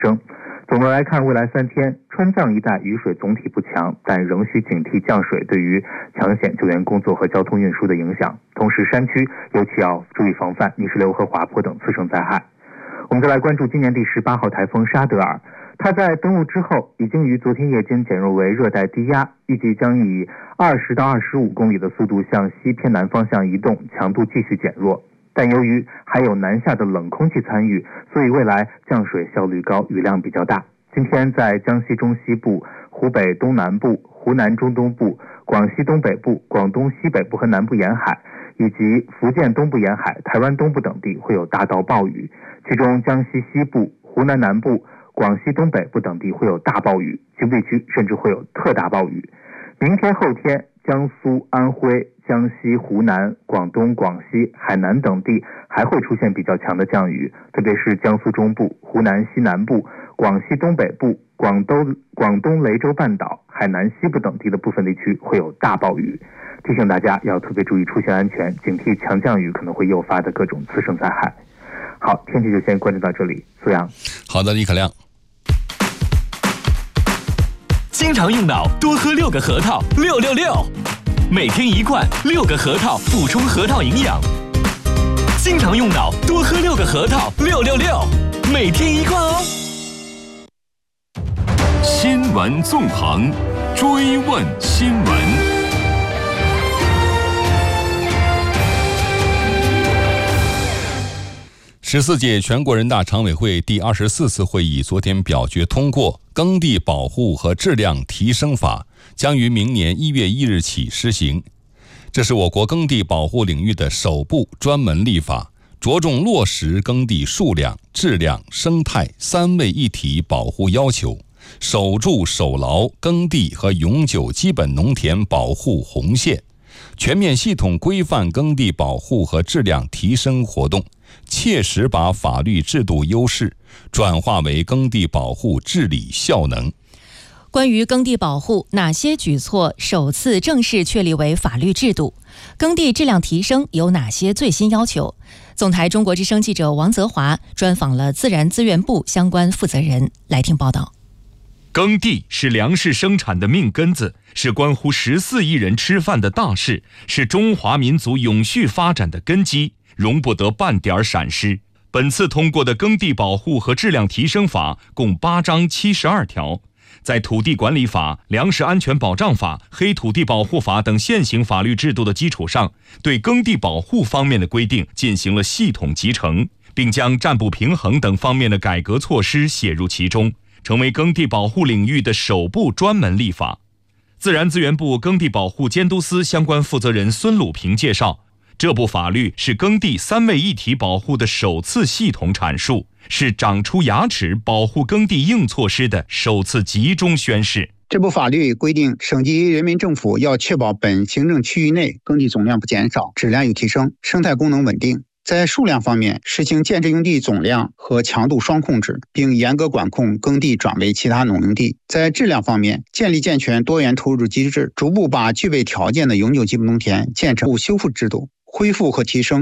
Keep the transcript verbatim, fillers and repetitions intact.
升。总的来看，未来三天川藏一带雨水总体不强，但仍需警惕降水对于抢险救援工作和交通运输的影响。同时，山区尤其要注意防范泥石流和滑坡等次生灾害。我们再来关注今年第十八号台风沙德尔，它在登陆之后已经于昨天夜间减弱为热带低压，预计将以二十到二十五公里的速度向西偏南方向移动，强度继续减弱。但由于还有南下的冷空气参与，所以未来降水效率高，雨量比较大。今天在江西中西部、湖北东南部、湖南中东部、广西东北部、广东西北部和南部沿海，以及福建东部沿海、台湾东部等地会有大到暴雨，其中江西西部、湖南南部、广西东北部等地会有大暴雨，局部地区甚至会有特大暴雨。明天后天，江苏、安徽、江西、湖南、广东、广西、海南等地还会出现比较强的降雨，特别是江苏中部、湖南西南部、广西东北部、广东广东雷州半岛、海南西部等地的部分地区会有大暴雨。提醒大家要特别注意出行安全，警惕强降雨可能会诱发的各种次生灾害。好，天气就先关注到这里。苏阳， 好的，李可亮。 经常用脑，多喝六个核桃，六六六，每天一罐，六个核桃补充核桃营养。经常用脑，多喝六个核桃，六六六，每天一罐哦。 新闻纵横，追问新闻。 十四届全国人大常委会第二十四次会议昨天表决通过《耕地保护和质量提升法》，将于明年一月一日起施行。这是我国耕地保护领域的首部专门立法，着重落实耕地数量、质量、生态三位一体保护要求，守住守牢耕地和永久基本农田保护红线，全面系统规范耕地保护和质量提升活动，切实把法律制度优势转化为耕地保护治理效能。 关于耕地保护，哪些举措首次正式确立为法律制度？耕地质量提升有哪些最新要求？总台中国之声记者王泽华专访了自然资源部相关负责人，来听报道。 耕地是粮食生产的命根子，是关乎十四亿人吃饭的大事，是中华民族永续发展的根基，容不得半点闪失。本次通过的耕地保护和质量提升法共八章七十二条，在土地管理法、粮食安全保障法、黑土地保护法等现行法律制度的基础上，对耕地保护方面的规定进行了系统集成，并将占不平衡等方面的改革措施写入其中，成为耕地保护领域的首部专门立法。自然资源部耕地保护监督司相关负责人孙鲁平介绍，这部法律是耕地三位一体保护的首次系统阐述，是长出牙齿保护耕地硬措施的首次集中宣示。 这部法律规定，省级人民政府要确保本行政区域内耕地总量不减少，质量有提升，生态功能稳定。在数量方面，实行建制用地总量和强度双控制，并严格管控耕地转为其他农用地。在质量方面，建立健全多元投入机制，逐步把具备条件的永久基本农田建成修复制度，恢复和提升